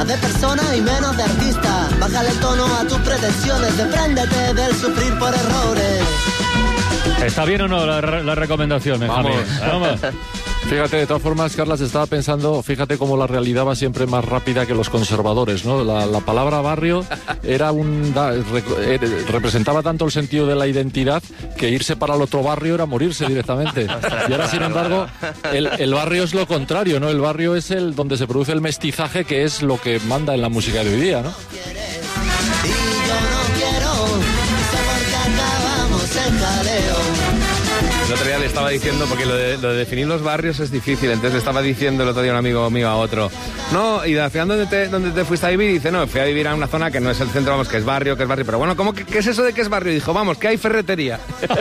más de persona y menos de artista. Bájale el tono a tus pretensiones, despréndete del sufrir por errores. ¿Está bien o no la recomendación, Jaime? Vamos. Fíjate, de todas formas, Carlas, estaba pensando, fíjate cómo la realidad va siempre más rápida que los conservadores, ¿no? La palabra barrio era representaba tanto el sentido de la identidad que irse para el otro barrio era morirse directamente. Y ahora, sin embargo, el barrio es lo contrario, ¿no? El barrio es el donde se produce el mestizaje, que es lo que manda en la música de hoy día, ¿no? Y yo no quiero, porque acabamos en jaleo. El otro día le estaba diciendo, porque lo de definir los barrios es difícil, entonces le estaba diciendo el otro día un amigo mío a otro, no, y al final ¿dónde te fuiste a vivir? Y dice, no, fui a vivir a una zona que no es el centro, vamos, que es barrio, pero bueno, ¿cómo qué es eso de que es barrio? Y dijo, vamos, que hay ferretería.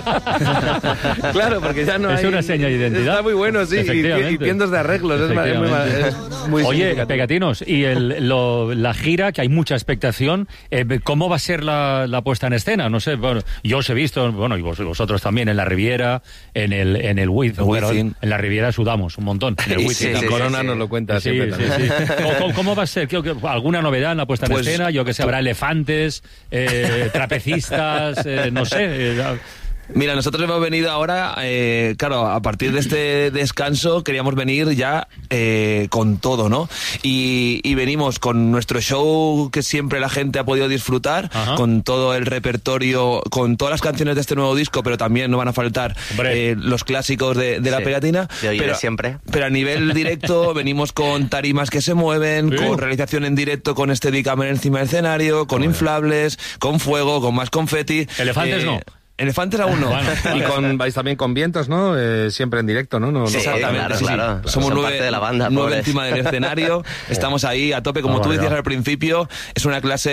Claro, porque ya no hay... Es una seña de identidad. Está muy bueno, sí, y tiendos de arreglos, es muy Oye, Pegatinos, y la gira, que hay mucha expectación, ¿cómo va a ser la puesta en escena? No sé, bueno, yo os he visto, bueno, y vosotros también, en la Riviera, en el Wizzing. En la Riviera sudamos un montón. En el Wizzing, la Corona nos lo cuenta siempre. Sí. ¿Cómo va a ser? ¿Alguna novedad en la puesta en escena? Yo que sé, habrá elefantes, trapecistas, no sé... Mira, nosotros hemos venido ahora, claro, a partir de este descanso queríamos venir ya con todo, ¿no? Y venimos con nuestro show que siempre la gente ha podido disfrutar, con todo el repertorio, con todas las canciones de este nuevo disco, pero también no van a faltar los clásicos de la pegatina. Pero siempre. Pero a nivel directo venimos con tarimas que se mueven, con realización en directo con Steadicam encima del escenario, con inflables, con fuego, con más confeti. Elefantes no. Elefantes aún no. Y vais también con vientos, ¿no? Siempre en directo, ¿no? Sí, exactamente, claro. Somos parte de la banda, nueve encima del escenario. Estamos ahí a tope, como tú decías al principio. Es una clase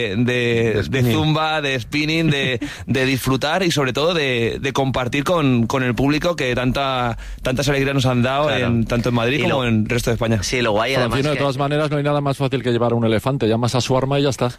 de zumba, de spinning, de disfrutar y sobre todo de compartir con el público que tantas alegrías nos han dado, tanto en Madrid como en el resto de España. Sí, lo guay además. De todas maneras, no hay nada más fácil que llevar a un elefante. Llamas a su arma y ya está.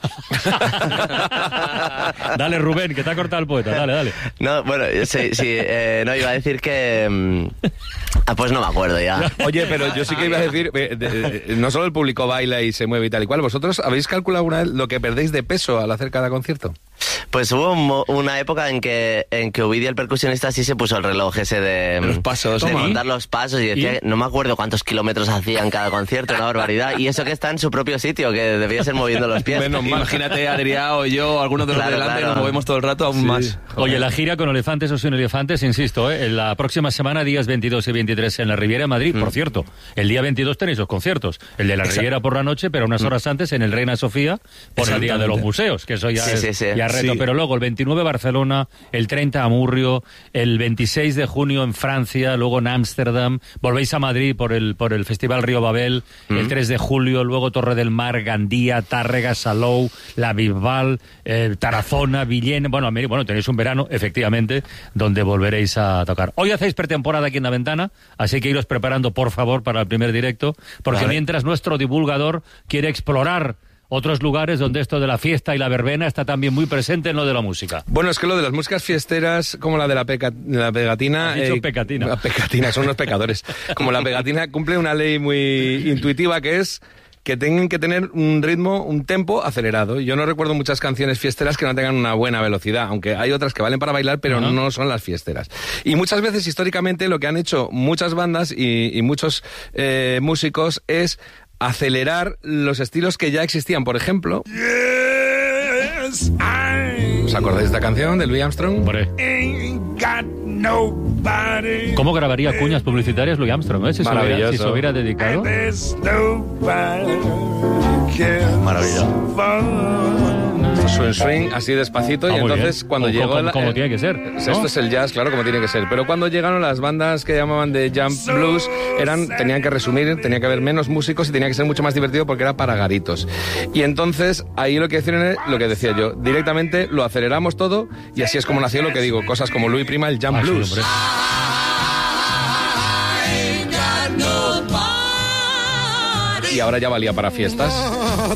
Dale, Rubén, que te ha cortado el poeta. Dale. No, bueno, sí, no, iba a decir que... pues no me acuerdo ya. Oye, pero yo sí que iba a decir, no solo el público baila y se mueve y tal y cual, ¿vosotros habéis calculado alguna vez lo que perdéis de peso al hacer cada concierto? Pues hubo una época en que Ovidio, el percusionista, sí se puso el reloj ese de... Los pasos. De contar los pasos y decía, no me acuerdo cuántos kilómetros hacía en cada concierto, una barbaridad. Y eso que está en su propio sitio, que debía ser moviendo los pies. Menos mal, imagínate, Adrián o yo, algunos de los de delante, nos movemos todo el rato aún más. Oye, la gira con Elefantes o sin Elefantes, insisto, en la próxima semana, días 22 y 23 en la Riviera de Madrid, por cierto. El día 22 tenéis los conciertos. El de la Riviera por la noche, pero unas horas antes en el Reina Sofía, por el Día de los Museos, que eso ya es reto. Pero luego el 29 Barcelona, el 30 Amurrio, el 26 de junio en Francia, luego en Ámsterdam, volvéis a Madrid por el Festival Río Babel, el 3 de julio, luego Torre del Mar, Gandía, Tárrega, Salou, La Bisbal, Tarazona, Villena, bueno, tenéis un verano, efectivamente, donde volveréis a tocar. Hoy hacéis pretemporada aquí en La Ventana, así que iros preparando, por favor, para el primer directo, porque mientras nuestro divulgador quiere explorar otros lugares donde esto de la fiesta y la verbena está también muy presente en lo de la música. Bueno, es que lo de las músicas fiesteras, como la de la pegatina... Has dicho pegatina. La pegatina, son unos pecadores. Como la pegatina cumple una ley muy intuitiva que es que tengan que tener un ritmo, un tempo acelerado. Yo no recuerdo muchas canciones fiesteras que no tengan una buena velocidad, aunque hay otras que valen para bailar, pero no son las fiesteras. Y muchas veces, históricamente, lo que han hecho muchas bandas y muchos músicos es acelerar los estilos que ya existían. Por ejemplo, ¿os acordáis de esta canción de Louis Armstrong? Hombre. ¿Cómo grabaría cuñas publicitarias Louis Armstrong? Si se hubiera dedicado. Maravilloso. Swing, así despacito, y entonces cuando llegó... Como tiene que ser, ¿no? Esto es el jazz, claro, como tiene que ser. Pero cuando llegaron las bandas que llamaban de jump blues, tenían que resumir, tenía que haber menos músicos y tenía que ser mucho más divertido porque era para garitos. Y entonces, ahí lo que hicieron es lo que decía yo, directamente lo aceleramos todo y así es como nació lo que digo, cosas como Louis Prima, el jump blues. Y ahora ya valía para fiestas.